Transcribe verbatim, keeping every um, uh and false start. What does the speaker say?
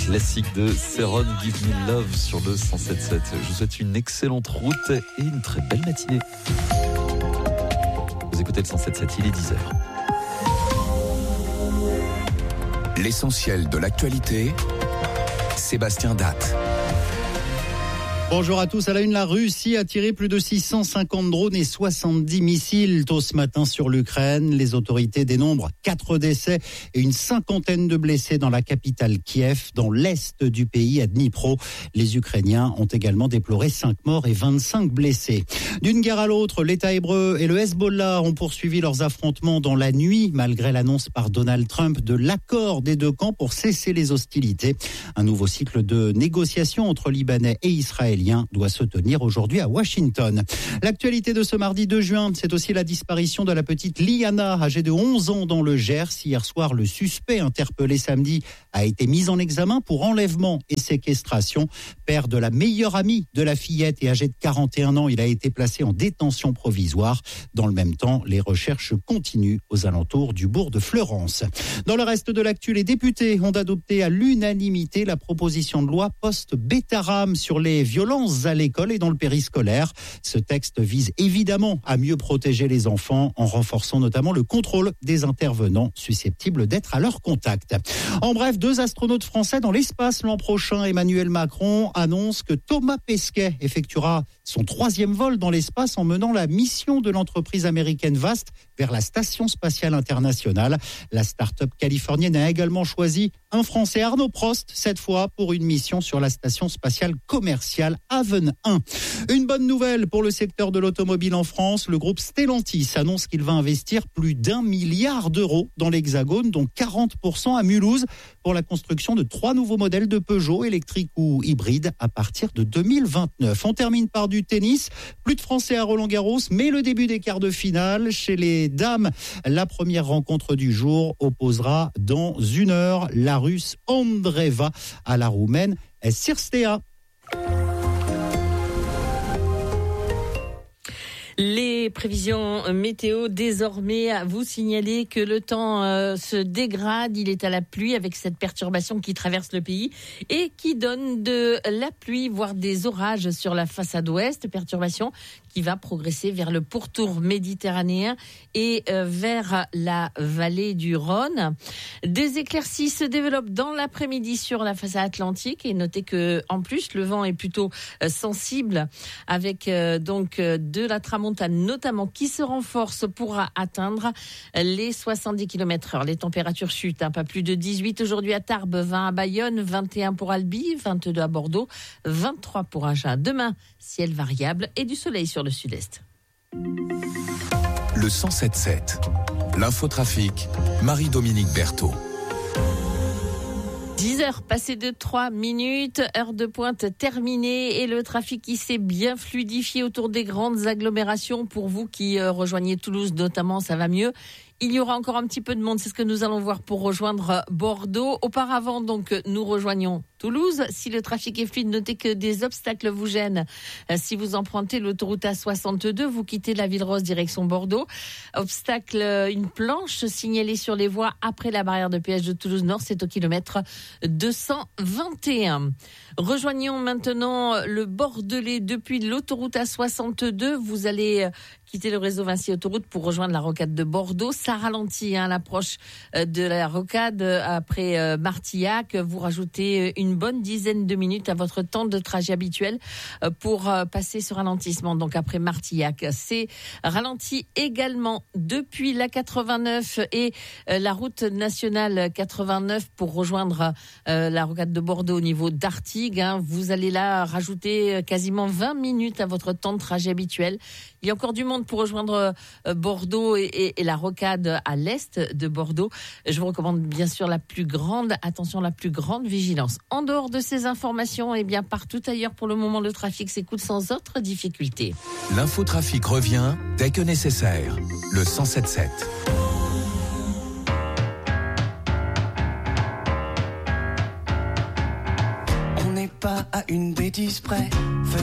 Classique de Céron, Give Me Love sur le cent sept sept. Je vous souhaite une excellente route et une très belle matinée. Vous écoutez le cent sept sept, il est dix heures. L'essentiel de l'actualité, Sébastien Datte. Bonjour à tous. À la une, la Russie a tiré plus de six cent cinquante drones et soixante-dix missiles tôt ce matin sur l'Ukraine. Les autorités dénombrent quatre décès et une cinquantaine de blessés dans la capitale Kiev, dans l'est du pays, à Dnipro. Les Ukrainiens ont également déploré cinq morts et vingt-cinq blessés. D'une guerre à l'autre, l'État hébreu et le Hezbollah ont poursuivi leurs affrontements dans la nuit, malgré l'annonce par Donald Trump de l'accord des deux camps pour cesser les hostilités. Un nouveau cycle de négociations entre Libanais et Israéliens doit se tenir aujourd'hui à Washington. L'actualité de ce mardi deux juin, c'est aussi la disparition de la petite Liana, âgée de onze ans dans le Gers. Hier soir, le suspect interpellé samedi a été mis en examen pour enlèvement et séquestration. Père de la meilleure amie de la fillette et âgé de quarante et un ans, il a été placé en détention provisoire. Dans le même temps, les recherches continuent aux alentours du bourg de Fleurance. Dans le reste de l'actu, les députés ont adopté à l'unanimité la proposition de loi post-Bétarame sur les violences à l'école et dans le périscolaire. Ce texte vise évidemment à mieux protéger les enfants en renforçant notamment le contrôle des intervenants susceptibles d'être à leur contact. En bref, deux astronautes français dans l'espace l'an prochain. Emmanuel Macron annonce que Thomas Pesquet effectuera son troisième vol dans l'espace en menant la mission de l'entreprise américaine Vast vers la Station spatiale internationale. La start-up californienne a également choisi un Français, Arnaud Prost, cette fois pour une mission sur la Station spatiale commerciale Haven un. Une bonne nouvelle pour le secteur de l'automobile en France. Le groupe Stellantis annonce qu'il va investir plus d'un milliard d'euros dans l'Hexagone, dont quarante pour cent à Mulhouse, pour la construction de trois nouveaux modèles de Peugeot, électriques ou hybrides, à partir de deux mille vingt-neuf. On termine par du tennis. Plus de Français à Roland-Garros, mais le début des quarts de finale. Chez les dames, la première rencontre du jour opposera dans une heure la Russe Andreeva à la Roumaine Cirstea. Les prévisions météo, désormais, à vous signaler que le temps euh, se dégrade. Il est à la pluie avec cette perturbation qui traverse le pays et qui donne de la pluie, voire des orages sur la façade ouest. Perturbation qui va progresser vers le pourtour méditerranéen et euh, vers la vallée du Rhône. Des éclaircies se développent dans l'après-midi sur la façade atlantique et notez que, en plus, le vent est plutôt euh, sensible avec euh, donc euh, de la tramontane notamment qui se renforce pour atteindre les soixante-dix kilomètres heure. Les températures chutent, hein, pas plus de dix-huit aujourd'hui à Tarbes, vingt à Bayonne, vingt et un pour Albi, vingt-deux à Bordeaux, vingt-trois pour Agen. Demain, ciel variable et du soleil sur le sud-est. Le cent sept sept, l'infotrafic, Marie-Dominique Berthaud. dix heures passées de trois minutes, heure de pointe terminée et le trafic qui s'est bien fluidifié autour des grandes agglomérations. Pour vous qui euh, rejoignez Toulouse notamment, ça va mieux. Il y aura encore un petit peu de monde, c'est ce que nous allons voir pour rejoindre Bordeaux. Auparavant, donc, nous rejoignons Toulouse. Si le trafic est fluide, notez que des obstacles vous gênent. Si vous empruntez l'autoroute A soixante-deux, vous quittez la Ville-Rose direction Bordeaux. Obstacle, une planche signalée sur les voies après la barrière de péage de Toulouse-Nord, c'est au kilomètre deux cent vingt et un. Rejoignons maintenant le Bordelais depuis l'autoroute A soixante-deux. Vous allez quitter le réseau Vinci Autoroute pour rejoindre la rocade de Bordeaux. Ça ralentit hein, à l'approche de la rocade après Martillac. Vous rajoutez une bonne dizaine de minutes à votre temps de trajet habituel pour passer ce ralentissement. Donc après Martillac, c'est ralenti également depuis la quatre-vingt-neuf et la route nationale quatre-vingt-neuf pour rejoindre la rocade de Bordeaux au niveau d'Artigues. Hein. Vous allez là rajouter quasiment vingt minutes à votre temps de trajet habituel. Il y a encore du monde pour rejoindre Bordeaux et, et, et la rocade à l'est de Bordeaux. Je vous recommande bien sûr la plus grande attention, la plus grande vigilance. En dehors de ces informations, et bien partout ailleurs pour le moment, le trafic s'écoule sans autre difficulté. L'infotrafic revient dès que nécessaire. Le cent sept sept. On n'est pas à une bêtise près.